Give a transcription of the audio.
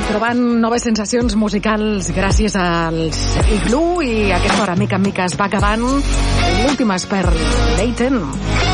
trobant noves sensacions musicals gràcies als Igloo, i aquesta hora mica en mica es va acabant. L'última és per Leighton.